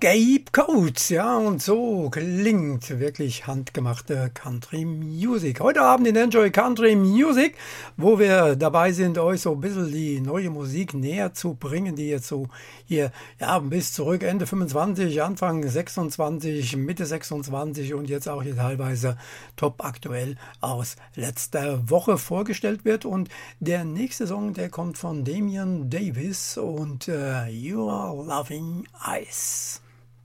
Gabe Coates, ja, und so klingt wirklich handgemachte Country Music. Heute Abend in Enjoy Country Music, wo wir dabei sind, euch so ein bisschen die neue Musik näher zu bringen, die jetzt so hier, ja, bis zurück Ende 25, Anfang 26, Mitte 26 und jetzt auch hier teilweise top aktuell aus letzter Woche vorgestellt wird. Und der nächste Song, der kommt von Damian Davis und You Are Loving Ice.